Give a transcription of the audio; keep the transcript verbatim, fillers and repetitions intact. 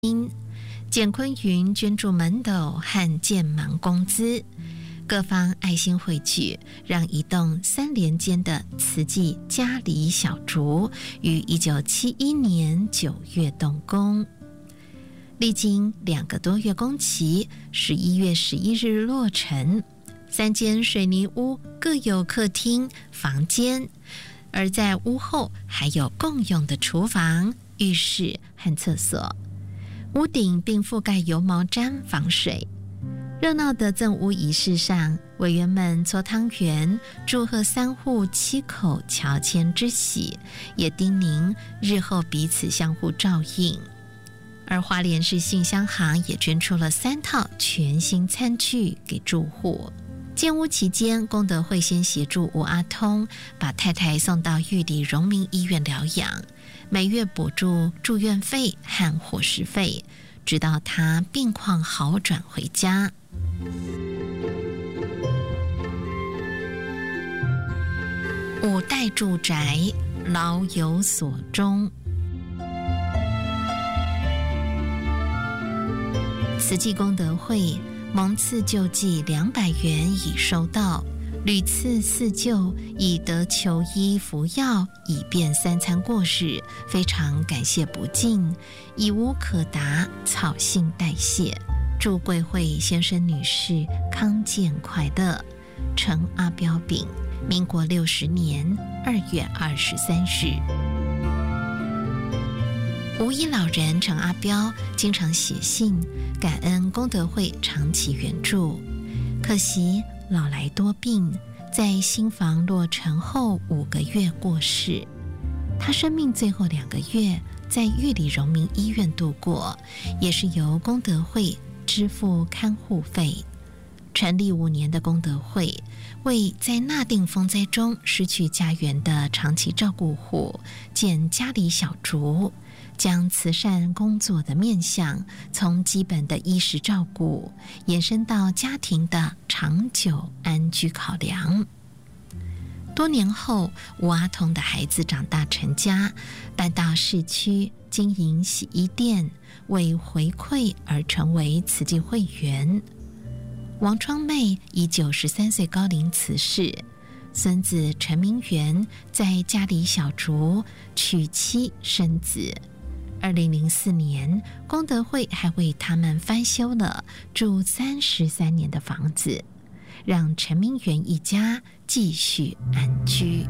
简坤云捐助门斗和建忙工资，各方爱心汇聚，让一栋三连间的慈济嘉里小竹于一九七一年九月动工，历经两个多月工期，十一月十一日落成。三间水泥屋各有客厅、房间，而在屋后还有共用的厨房、浴室和厕所。屋顶并覆盖油毛毡防水。热闹的赠屋仪式上，委员们搓汤圆，祝贺三户七口乔迁之喜，也叮咛日后彼此相互照应。而花莲市信箱行也捐出了三套全新餐具给住户。建屋期间，功德会先协助吴阿通把太太送到玉里荣民医院疗养，每月补助住院费和伙食费，直到他病况好转回家。五代住宅老有所终。慈济功德会蒙赐救济两百元已收到，屡次赐救以得求医服药，以便三餐过日，非常感谢不尽，已无可答，草杏代谢。祝贵会先生女士康健快乐。陈阿标丙，民国六十年二月二十三日。无医老人陈阿标经常写信感恩功德会长期援助，可惜老来多病，在新房落成后五个月过世。他生命最后两个月在玉里荣民医院度过，也是由功德会支付看护费。成立五年的功德会，为在纳定风灾中失去家园的长期照顾户建嘉里小竹，将慈善工作的面向从基本的衣食照顾延伸到家庭的长久安居考量。多年后，吴阿通的孩子长大成家，搬到市区经营洗衣店，为回馈而成为慈济会员。王窗妹以九十三岁高龄辞世，孙子陈明元在家里小竹娶妻生子。二零零四年，功德会还为他们翻修了住三十三年的房子，让陈明元一家继续安居。